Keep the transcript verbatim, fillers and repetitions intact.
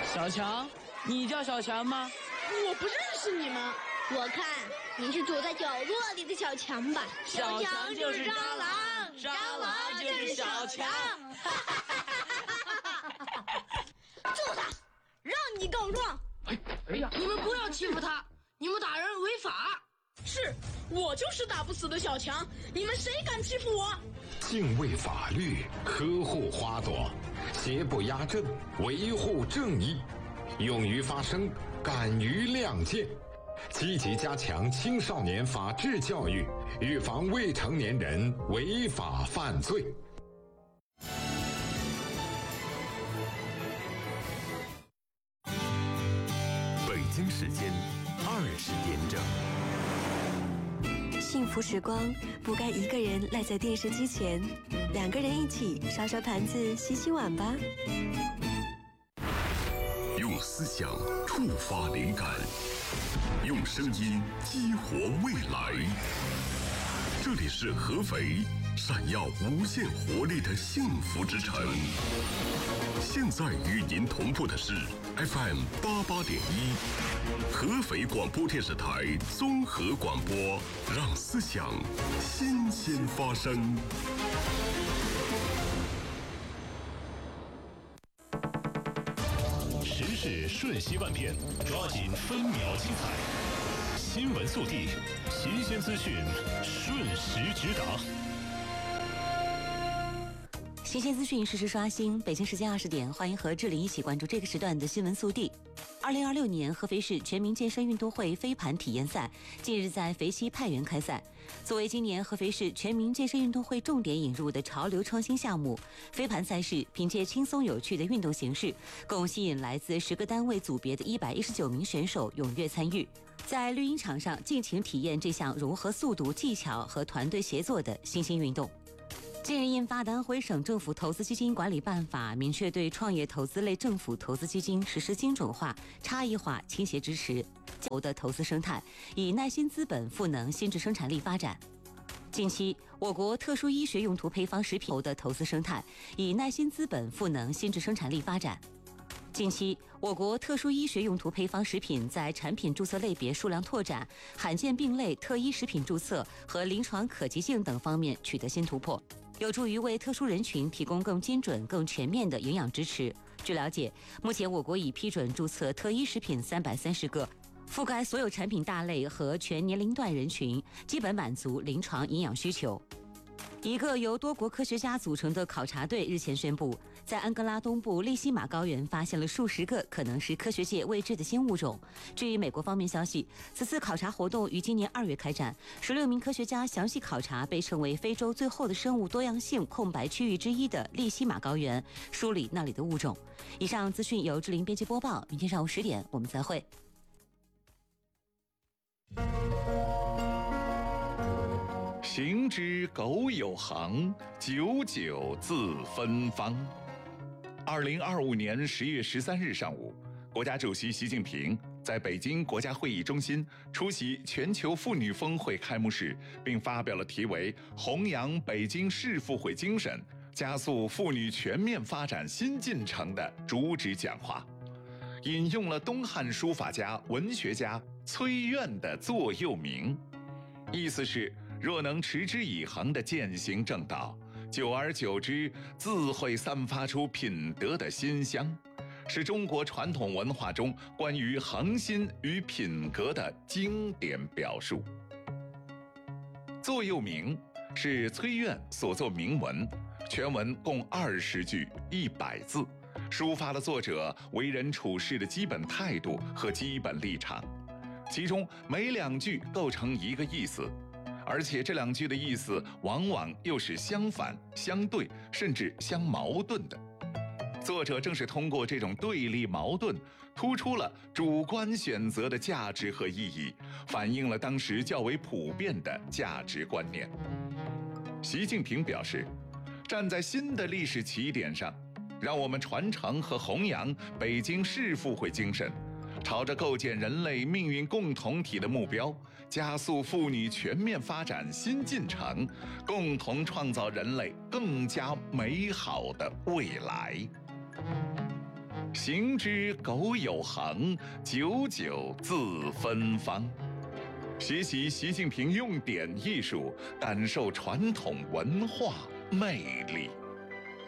小强，你叫小强吗？ 我不认识你们。 我看你是躲在角落里的小强吧。 小强就是蟑螂，蟑螂就是小强。 揍他，让你告状。 哎哎呀，你们不要欺负他，你们打人违法。是，我就是打不死的小强，你们谁敢欺负我？ 敬畏法律，呵护花朵，邪不压正，维护正义，勇于发声，敢于亮剑，积极加强青少年法治教育，预防未成年人违法犯罪。 北京时间二十点整。 幸福时光不该一个人赖在电视机前，两个人一起刷刷盘子、洗洗碗吧。 用思想触发灵感，用声音激活未来。这里是合肥，闪耀无限活力的幸福之城。现在与您同步的是 F M 八八点一，合肥广播电视台综合广播，让思想新鲜发生。 时事瞬息万变，抓紧分秒精彩。新闻速递，新鲜资讯，瞬时直达。 新鲜资讯，实时刷新。北京时间二十点，欢迎和志玲一起关注这个时段的新闻速递。二零二六年合肥市全民健身运动会飞盘体验赛近日在肥西派园开赛。作为今年合肥市全民健身运动会重点引入的潮流创新项目，飞盘赛事凭借轻松有趣的运动形式，共吸引来自十个单位组别的一百一十九名选手踊跃参与，在绿茵场上尽情体验这项融合速度、技巧和团队协作的新兴运动。近日印发的安徽省政府投资基金管理办法，明确对创业投资类政府投资基金实施精准化、差异化倾斜支持的投资生态，以耐心资本赋能新质生产力发展。近期，我国特殊医学用途配方食品的投资生态，以耐心资本赋能新质生产力发展。近期，我国特殊医学用途配方食品在产品注册类别数量拓展、罕见病类特医食品注册和临床可及性等方面取得新突破，有助于为特殊人群提供更精准、更全面的营养支持。据了解，目前我国已批准注册特医食品三百三十个，覆盖所有产品大类和全年龄段人群，基本满足临床营养需求。一个由多国科学家组成的考察队日前宣布，在安哥拉东部利西马高原发现了数十个可能是科学界未知的新物种。据美国方面消息，此次考察活动于今年二月开展，十六名科学家详细考察被称为非洲最后的生物多样性空白区域之一的利西马高原，梳理那里的物种。以上资讯由志玲编辑播报，明天上午十点我们再会。 行之苟有行，久久自芬芳。二零二五年十月十三日上午，国家主席习近平在北京国家会议中心出席全球妇女峰会开幕式，并发表了题为“弘扬北京市妇会精神，加速妇女全面发展新进程”的主旨讲话，引用了东汉书法家、文学家崔苑的座右铭，意思是若能持之以恒地践行正道，久而久之自会散发出品德的馨香，是中国传统文化中关于恒心与品格的经典表述。座右铭是崔苑所作铭文，全文共二十句一百字，抒发了作者为人处事的基本态度和基本立场，其中每两句构成一个意思，而且这两句的意思往往又是相反、相对，甚至相矛盾的。作者正是通过这种对立矛盾，突出了主观选择的价值和意义，反映了当时较为普遍的价值观念。习近平表示，站在新的历史起点上，让我们传承和弘扬北京市妇会精神，朝着构建人类命运共同体的目标，加速妇女全面发展新进程，共同创造人类更加美好的未来。 行之苟有行，久久自芬芳。学习习近平用典艺术，感受传统文化魅力。